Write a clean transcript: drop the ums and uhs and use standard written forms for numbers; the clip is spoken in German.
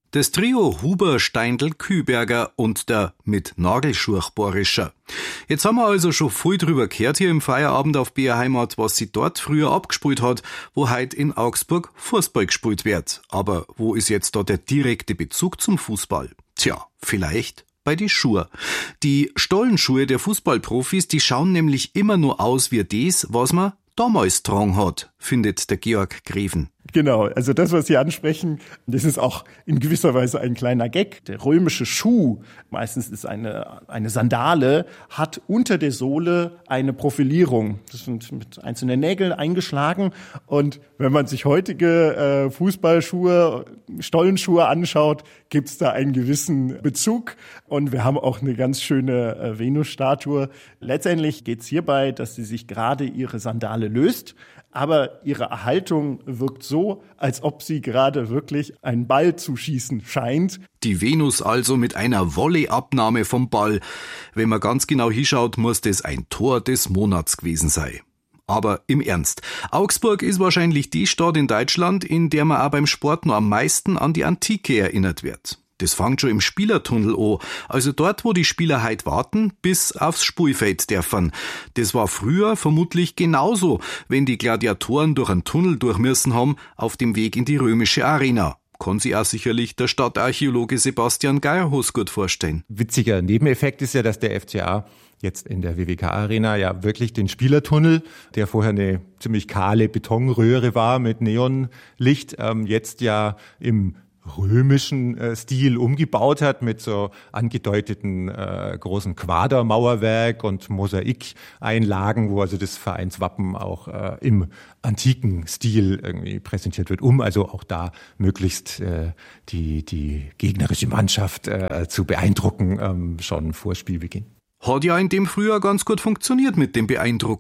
Das Trio Huber, Steindl, Küberger und der mit Nagelschuch Borischer. Jetzt haben wir also schon viel drüber gehört hier im Feierabend auf BR Heimat, was sie dort früher abgespielt hat, wo heute in Augsburg Fußball gespielt wird. Aber wo ist jetzt da der direkte Bezug zum Fußball? Tja, vielleicht bei die Schuhe. Die Stollenschuhe der Fußballprofis, die schauen nämlich immer nur aus wie das, was man damals getragen hat, findet der Georg Greven. Genau, also das, was Sie ansprechen, das ist auch in gewisser Weise ein kleiner Gag. Der römische Schuh, meistens ist eine Sandale, hat unter der Sohle eine Profilierung. Das sind mit einzelnen Nägeln eingeschlagen. Und wenn man sich heutige Fußballschuhe, Stollenschuhe anschaut, gibt's da einen gewissen Bezug. Und wir haben auch eine ganz schöne Venus-Statue. Letztendlich geht's hierbei, dass sie sich gerade ihre Sandale löst. Aber ihre Erhaltung wirkt so, als ob sie gerade wirklich einen Ball zu schießen scheint. Die Venus also mit einer Volleyabnahme vom Ball. Wenn man ganz genau hinschaut, muss das ein Tor des Monats gewesen sein. Aber im Ernst, Augsburg ist wahrscheinlich die Stadt in Deutschland, in der man auch beim Sport noch am meisten an die Antike erinnert wird. Das fängt schon im Spielertunnel an, also dort, wo die Spieler heute warten, bis aufs Spielfeld dürfen. Das war früher vermutlich genauso, wenn die Gladiatoren durch einen Tunnel durch müssen haben, auf dem Weg in die römische Arena. Kann sich auch sicherlich der Stadtarchäologe Sebastian Geierhus gut vorstellen. Witziger Nebeneffekt ist ja, dass der FCA jetzt in der WWK-Arena ja wirklich den Spielertunnel, der vorher eine ziemlich kahle Betonröhre war mit Neonlicht, jetzt ja im römischen Stil umgebaut hat mit so angedeuteten großen Quadermauerwerk und Mosaikeinlagen, wo also das Vereinswappen auch im antiken Stil irgendwie präsentiert wird, um also auch da möglichst die gegnerische Mannschaft zu beeindrucken, schon vor Spielbeginn. Hat ja in dem Frühjahr ganz gut funktioniert mit dem Beeindrucken.